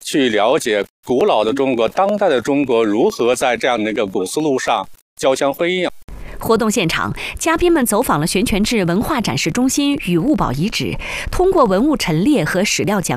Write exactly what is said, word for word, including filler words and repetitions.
去了解古老的中国、当代的中国如何在这样的一个古丝路上交相辉映。 活动现场，嘉宾们走访了悬泉至文化展示中心与物宝遗址，通过文物陈列和史料讲